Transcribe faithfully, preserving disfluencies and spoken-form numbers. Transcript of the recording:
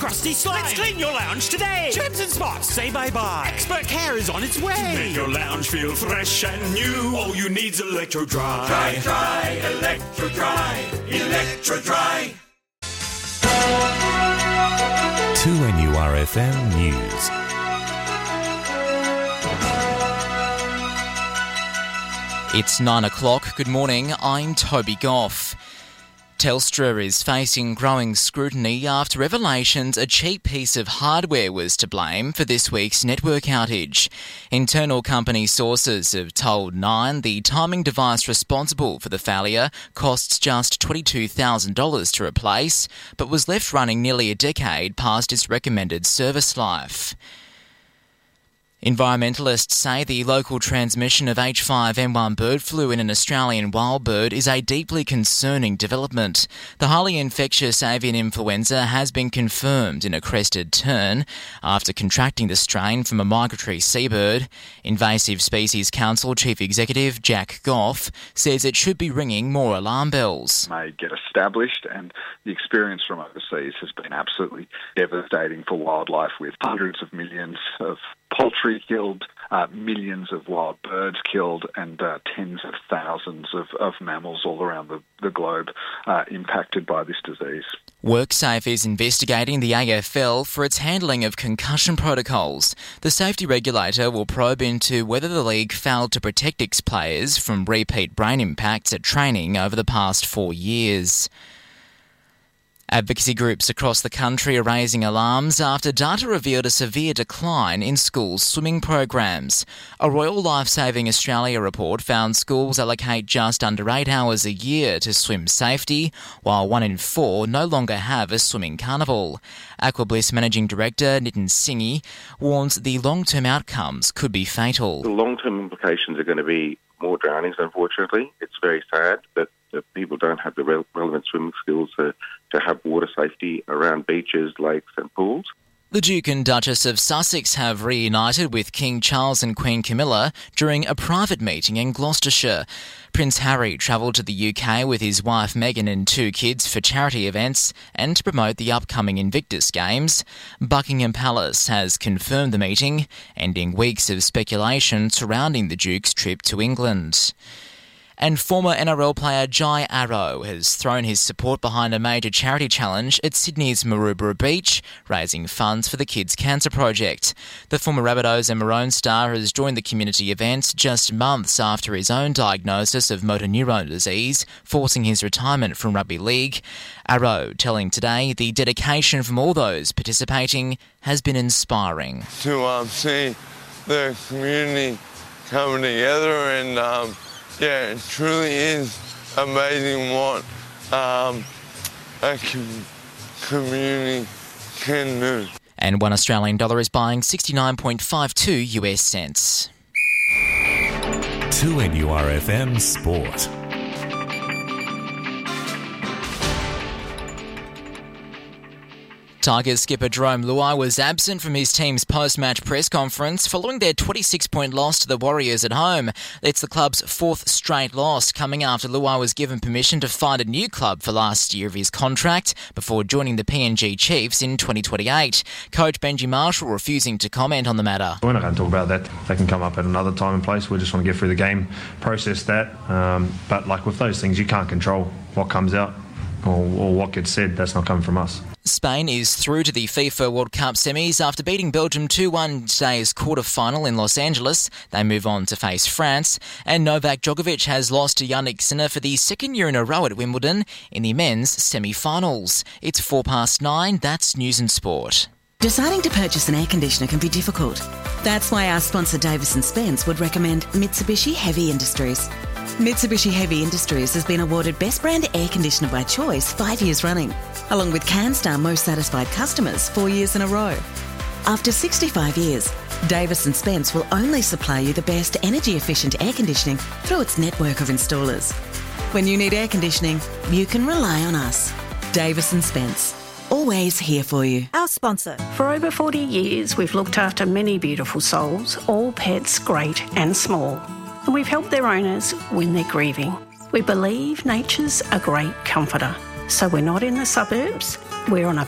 crusty slime. Let's clean your lounge today. Germs and spots, say bye-bye. Expert care is on its way. To make your lounge feel fresh and new, all you need's Electro Dry. Dry, dry, Electro Dry, Electro Dry. two N U R F M News. It's nine o'clock. Good morning, I'm Toby Goff. Telstra is facing growing scrutiny after revelations a cheap piece of hardware was to blame for this week's network outage. Internal company sources have told Nine the timing device responsible for the failure costs just twenty-two thousand dollars to replace, but was left running nearly a decade past its recommended service life. Environmentalists say the local transmission of H five N one bird flu in an Australian wild bird is a deeply concerning development. The highly infectious avian influenza has been confirmed in a crested tern after contracting the strain from a migratory seabird. Invasive Species Council Chief Executive Jack Goff says it should be ringing more alarm bells. May get established, and the experience from overseas has been absolutely devastating for wildlife, with hundreds of millions of poultry killed, uh, millions of wild birds killed, and uh, tens of thousands of, of mammals all around the, the globe uh, impacted by this disease. WorkSafe is investigating the A F L for its handling of concussion protocols. The safety regulator will probe into whether the league failed to protect its players from repeat brain impacts at training over the past four years. Advocacy groups across the country are raising alarms after data revealed a severe decline in schools' swimming programs. A Royal Lifesaving Australia report found schools allocate just under eight hours a year to swim safety, while one in four no longer have a swimming carnival. Aquabliss Managing Director Nitin Singhi warns the long-term outcomes could be fatal. The long-term implications are going to be more drownings, unfortunately. It's very sad that, that people don't have the re- relevant swimming skills to to have water safety around beaches, lakes and pools. The Duke and Duchess of Sussex have reunited with King Charles and Queen Camilla during a private meeting in Gloucestershire. Prince Harry travelled to the U K with his wife Meghan and two kids for charity events and to promote the upcoming Invictus Games. Buckingham Palace has confirmed the meeting, ending weeks of speculation surrounding the Duke's trip to England. And former N R L player Jai Arrow has thrown his support behind a major charity challenge at Sydney's Maroubra Beach, raising funds for the Kids Cancer Project. The former Rabbitohs and Maroon star has joined the community event just months after his own diagnosis of motor neurone disease, forcing his retirement from rugby league. Arrow telling Today the dedication from all those participating has been inspiring. To um, see the community coming together and... Um Yeah, it truly is amazing what um, a com- community can do. And one Australian dollar is buying sixty-nine point five two US cents. two N U R F M Sport. Tigers skipper Jarome Luai was absent from his team's post-match press conference following their twenty-six point loss to the Warriors at home. It's the club's fourth straight loss, coming after Luai was given permission to find a new club for last year of his contract before joining the P N G Chiefs in twenty twenty-eight. Coach Benji Marshall refusing to comment on the matter. We're not going to talk about that. They can come up at another time and place. We just want to get through the game, process that. Um, but like with those things, you can't control what comes out or, or what gets said. That's not coming from us. Spain is through to the FIFA World Cup semis after beating Belgium two one today's quarter-final in Los Angeles. They move on to face France. And Novak Djokovic has lost to Jannik Sinner for the second year in a row at Wimbledon in the men's semi-finals. It's four past nine. That's News and Sport. Deciding to purchase an air conditioner can be difficult. That's why our sponsor Davis and Spence would recommend Mitsubishi Heavy Industries. Mitsubishi Heavy Industries has been awarded Best Brand Air Conditioner by Choice five years running, along with CanStar Most Satisfied Customers four years in a row. After sixty-five years, Davis and Spence will only supply you the best energy-efficient air conditioning through its network of installers. When you need air conditioning, you can rely on us. Davis and Spence. Always here for you. Our sponsor. For over forty years, we've looked after many beautiful souls, all pets great and small. And we've helped their owners when they're grieving. We believe nature's a great comforter. So we're not in the suburbs, we're on a